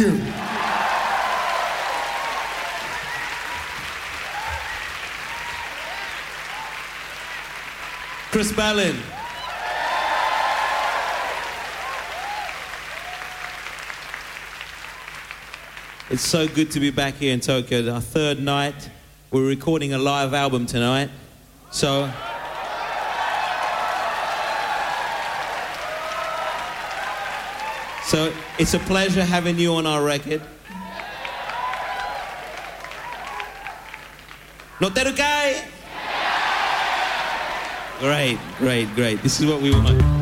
you. Chris Ballin. It's so good to be back here in Tokyo. Our third night. We're recording a live album tonight. So it's a pleasure having you on our record. Noteru kai? Great. This is what we want.